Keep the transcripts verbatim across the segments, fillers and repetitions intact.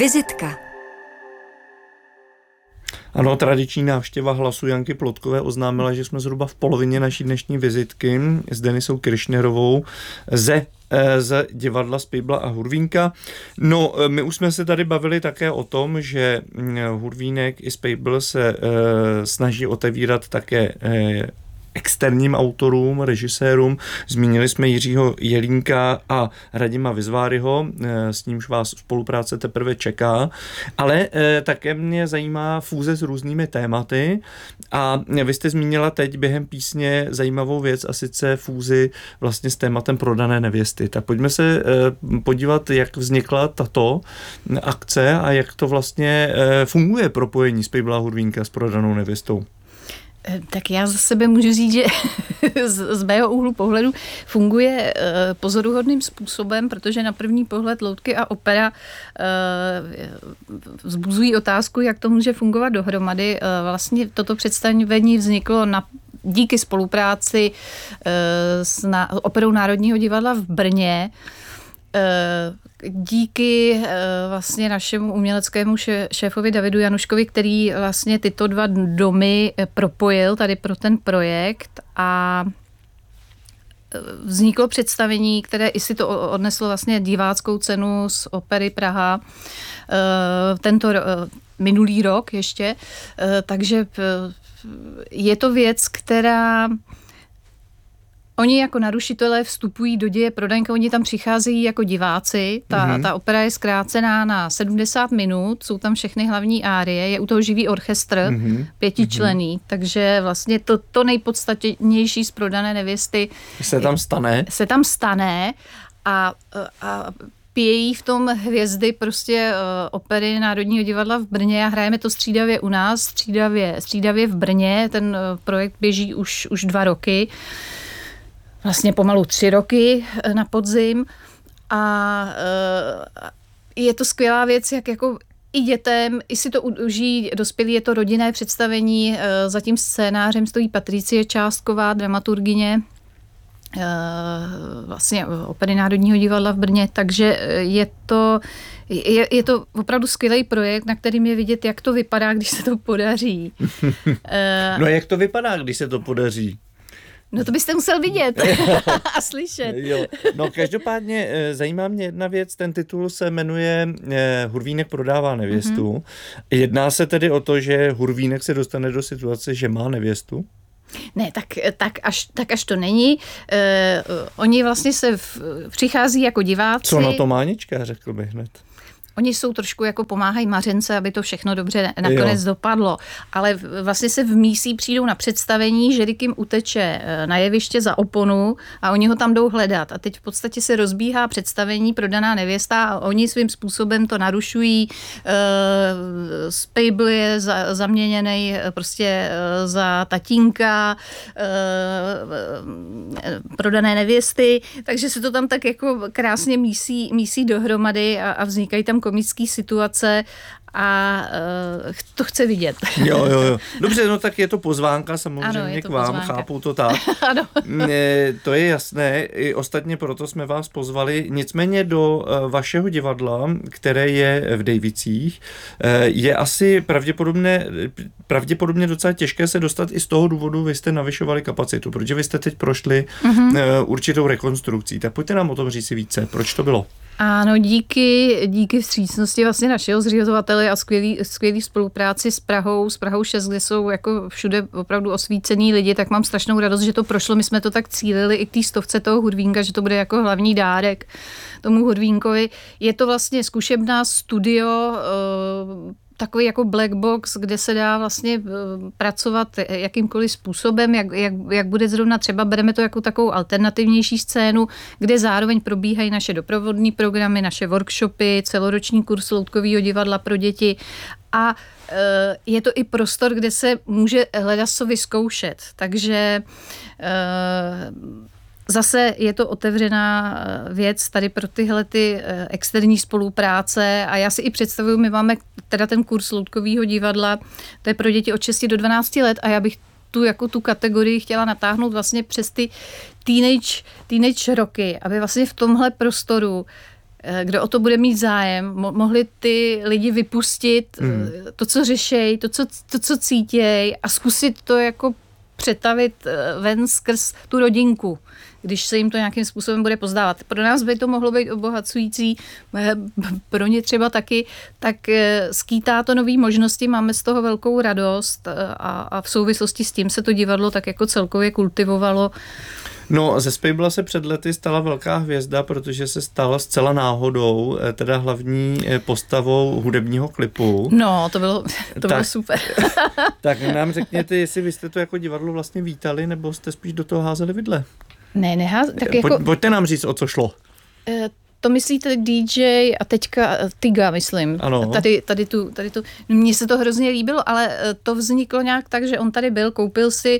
Vizitka. Ano, tradiční návštěva Hlasu Janky Plotkové oznámila, že jsme zhruba v polovině naší dnešní vizitky s Denisou Kiršnerovou ze z divadla Spejbla a Hurvínka. No, my už jsme se tady bavili také o tom, že Hurvínek i Spejbl se e, snaží otevírat také e, externím autorům, režisérům. Zmínili jsme Jiřího Jelínka a Radima Vizváryho, s nímž vás spolupráce teprve čeká, ale také mě zajímá fúze s různými tématy a vy jste zmínila teď během písně zajímavou věc a sice fúzi vlastně s tématem prodané nevěsty. Tak pojďme se podívat, jak vznikla tato akce a jak to vlastně funguje propojení Spejbla a Hurvínka s prodanou nevěstou. Tak já za sebe můžu říct, že z, z mého úhlu pohledu funguje uh, pozoruhodným způsobem, protože na první pohled loutky a opera uh, vzbuzují otázku, jak to může fungovat dohromady. Uh, vlastně toto představení vzniklo na díky spolupráci uh, s na, Operou Národního divadla v Brně. Díky vlastně našemu uměleckému šéfovi Davidu Januškovi, který vlastně tyto dva domy propojil tady pro ten projekt a vzniklo představení, které i si to odneslo vlastně diváckou cenu z Opery Praha tento minulý rok ještě, takže je to věc, která oni jako narušitelé vstupují do děje Prodanka, oni tam přicházejí jako diváci, ta, mm-hmm. ta opera je zkrácená na sedmdesát minut, jsou tam všechny hlavní árie, je u toho živý orchestr, mm-hmm. pětičlenný, mm-hmm. takže vlastně to, to nejpodstatnější z Prodané nevěsty se tam stane. Se tam stane a, a pějí v tom hvězdy prostě uh, Opery Národního divadla v Brně a hrajeme to střídavě u nás, střídavě, střídavě v Brně, ten uh, projekt běží už, už dva roky. Vlastně pomalu tři roky na podzim a je to skvělá věc, jak jako i dětem, i si to uží dospělí, je to rodinné představení, za tím scénářem stojí Patricie Částková, dramaturgyně vlastně Opery Národního divadla v Brně, takže je to, je, je to opravdu skvělý projekt, na kterým je vidět, jak to vypadá, když se to podaří. No jak to vypadá, když se to podaří? No to byste musel vidět a slyšet. Jo. No každopádně zajímá mě jedna věc, ten titul se jmenuje Hurvínek prodává nevěstu. Mm-hmm. Jedná se tedy o to, že Hurvínek se dostane do situace, že má nevěstu? Ne, tak, tak, až, tak až to není. Uh, oni vlastně se v, přichází jako diváci. Co na to Mánička, řekl bych hned. Oni jsou trošku jako pomáhají Mařence, aby to všechno dobře nakonec jo. dopadlo. Ale vlastně se vmísí, přijdou na představení, že Rick jim uteče na jeviště za oponu a oni ho tam jdou hledat. A teď v podstatě se rozbíhá představení Prodaná nevěsta a oni svým způsobem to narušují. Spejbl je za, zaměněný prostě za tatínka Prodané nevěsty, takže se to tam tak jako krásně mísí, mísí dohromady a, a vznikají tam komické situace a uh, to chce vidět. Jo, jo, jo. Dobře, no tak je to pozvánka samozřejmě ano, to k vám, pozvánka. Chápu to tak. Ano. To je jasné, i ostatně proto jsme vás pozvali. Nicméně do vašeho divadla, které je v Dejvicích, je asi pravděpodobně, pravděpodobně docela těžké se dostat i z toho důvodu, vy jste navyšovali kapacitu, protože vy jste teď prošli mm-hmm. určitou rekonstrukcí. Tak pojďte nám o tom říct si více. Proč to bylo? Ano, díky, díky vstřícnosti vlastně našeho zřizovatele a skvělý, skvělý spolupráci s Prahou, s Prahou šest, kde jsou jako všude opravdu osvícený lidi, tak mám strašnou radost, že to prošlo. My jsme to tak cílili i k té stovce toho Hurvínka, že to bude jako hlavní dárek tomu Hurvínkovi. Je to vlastně zkušebná studio, takový jako black box, kde se dá vlastně pracovat jakýmkoliv způsobem, jak, jak, jak bude zrovna třeba, bereme to jako takovou alternativnější scénu, kde zároveň probíhají naše doprovodní programy, naše workshopy, celoroční kurz loutkového divadla pro děti a je to i prostor, kde se může hledat co vyzkoušet. Takže zase je to otevřená věc tady pro tyhle ty externí spolupráce a já si i představuju, my máme teda ten kurz loutkového divadla, to je pro děti od šesti do dvanácti let a já bych tu jako tu kategorii chtěla natáhnout vlastně přes ty teenage, teenage roky, aby vlastně v tomhle prostoru kdo o to bude mít zájem, mo- mohli ty lidi vypustit hmm. to, co řešejí, to, co, to, co cítějí a zkusit to jako přetavit ven skrz tu rodinku, když se jim to nějakým způsobem bude pozdávat. Pro nás by to mohlo být obohacující, pro ně třeba taky, tak skýtá to nový možnosti, máme z toho velkou radost a, a v souvislosti s tím se to divadlo tak jako celkově kultivovalo. No, ze Spejbla se před lety stala velká hvězda, protože se stala zcela náhodou, teda hlavní postavou hudebního klipu. No, to bylo, to tak, bylo super. Tak nám řekněte, jestli vy jste to jako divadlo vlastně vítali, nebo jste spíš do toho házeli vidle? Ne, neház... Tak Pojď, jako... Pojďte nám říct, o co šlo. Uh, To myslíte D J a teďka Tiga, myslím. Ano. Tady, tady tu, tady tu. Mně se to hrozně líbilo, ale to vzniklo nějak tak, že on tady byl, koupil si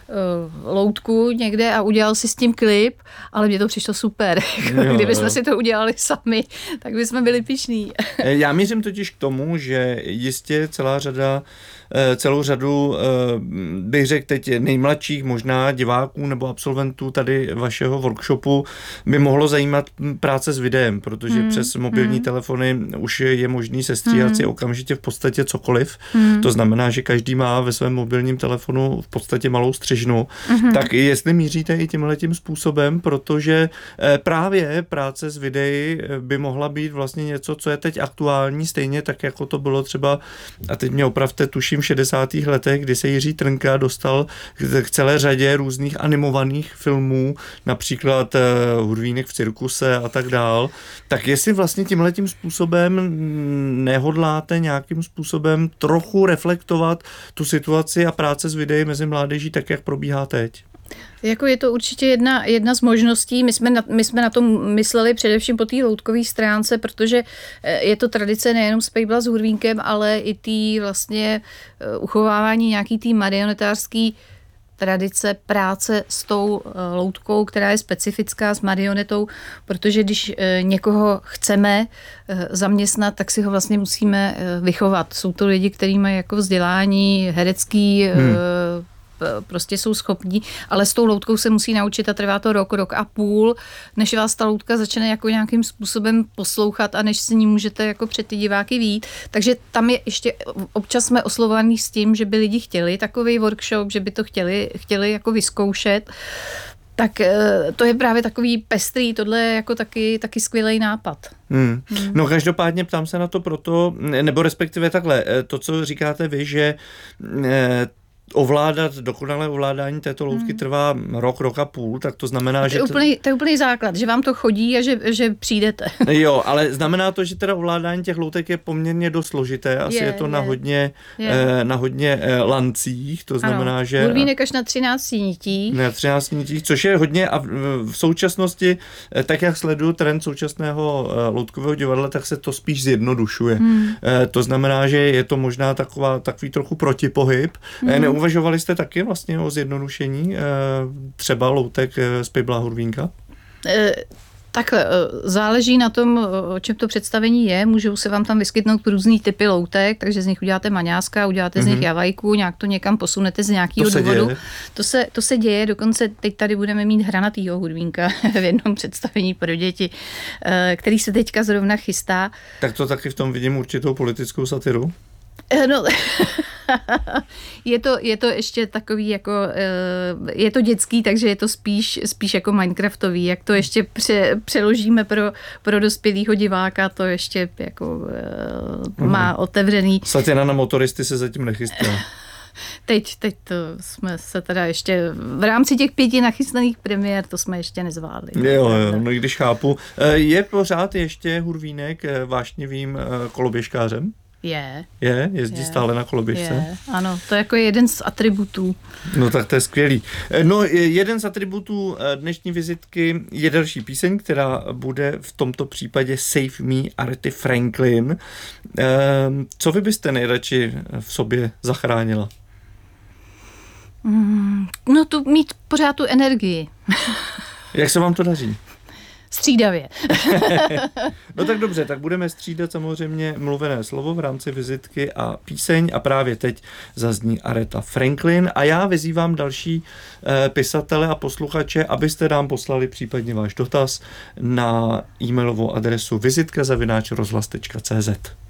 uh, loutku někde a udělal si s tím klip, ale mně to přišlo super. Jo, Kdybychom jo. si to udělali sami, tak bychom byli pyšní. Já mířím totiž k tomu, že jistě celá řada celou řadu, bych řekl teď nejmladších možná diváků nebo absolventů tady vašeho workshopu by mohlo zajímat práce s videem, protože hmm. přes mobilní hmm. telefony už je možný sestříhat hmm. si okamžitě v podstatě cokoliv. Hmm. To znamená, že každý má ve svém mobilním telefonu v podstatě malou střižnu. Hmm. Tak jestli míříte i tímhletím způsobem, protože právě práce s videí by mohla být vlastně něco, co je teď aktuální, stejně tak, jako to bylo třeba, a teď mě opravte, tuším, v šedesátých letech, kdy se Jiří Trnka dostal k celé řadě různých animovaných filmů, například uh, Hurvínek v cirkuse a tak dál. Tak jestli vlastně tímhletím způsobem nehodláte nějakým způsobem trochu reflektovat tu situaci a práce s videí mezi mládeží tak, jak probíhá teď? Jako je to určitě jedna, jedna z možností. My jsme, na, my jsme na tom mysleli především po té loutkové stránce, protože je to tradice nejenom Spejbla s Hurvínkem, ale i tý vlastně uchovávání nějaký tý marionetářský tradice práce s tou loutkou, která je specifická s marionetou, protože když někoho chceme zaměstnat, tak si ho vlastně musíme vychovat. Jsou to lidi, kteří mají jako vzdělání herecký, hmm. prostě jsou schopní, ale s tou loutkou se musí naučit a trvá to rok, rok a půl, než vás ta loutka začne jako nějakým způsobem poslouchat a než si ní můžete jako před ty diváky vyjít. Takže tam je ještě, občas jsme oslovovaní s tím, že by lidi chtěli takový workshop, že by to chtěli, chtěli jako vyzkoušet. Tak to je právě takový pestrý, tohle je jako taky, taky skvělý nápad. Hmm. Hmm. No každopádně ptám se na to proto, nebo respektive takhle, to, co říkáte vy, že ovládat, dokonalé ovládání této loutky hmm. trvá rok, rok a půl, tak to znamená, to že... To, úplný, to je úplný základ, že vám to chodí a že, že přijdete. Jo, ale znamená to, že teda ovládání těch loutek je poměrně dost složité, asi je, je to je. na hodně, eh, na hodně eh, lancích, to znamená, ano. že... Hurvínek až na třinácti nitích. Na třinácti nitích, což je hodně a v, v současnosti, eh, tak jak sleduju trend současného eh, loutkového divadla, tak se to spíš zjednodušuje. Hmm. Eh, to znamená, že je to možná taková, takový trochu protipohyb. Hmm. Eh, Uvažovali jste taky vlastně o zjednodušení třeba loutek z Spejbla Hurvínka? E, takhle, záleží na tom, o čem to představení je. Můžou se vám tam vyskytnout různý typy loutek, takže z nich uděláte maňáska, uděláte mm-hmm. z nich javajku, nějak to někam posunete z nějakého důvodu. To se, to se děje, dokonce teď tady budeme mít hranatýho Hurvínka v jednom představení pro děti, který se teďka zrovna chystá. Tak to taky v tom vidím určitou politickou satiru? No, je to, je to ještě takový jako, je to dětský, takže je to spíš, spíš jako Minecraftový, jak to ještě pře, přeložíme pro, pro dospělýho diváka, to ještě jako má otevřený. Slatina na motoristy se zatím nechystá. Teď, teď to jsme se teda ještě v rámci těch pěti nachystaných premiér, to jsme ještě nezvládli. Jo, jo, no když chápu. Je pořád ještě Hurvínek vášnivým koloběžkářem? Je. Je? Jezdí je, stále na koloběžce? Je, ano, to je jako jeden z atributů. No tak to je skvělý. No jeden z atributů dnešní vizitky je další píseň, která bude v tomto případě Save Me Arethy Franklin. Co vy byste nejradši v sobě zachránila? Mm, no tu mít pořád tu energii. Jak se vám to daří? Střídavě. No tak dobře, tak budeme střídat samozřejmě mluvené slovo v rámci vizitky a píseň a právě teď zazní Aretha Franklin a já vyzývám další eh, pisatele a posluchače, abyste nám poslali případně váš dotaz na e-mailovou adresu vizitka zavináč rozhlas tečka cé zet.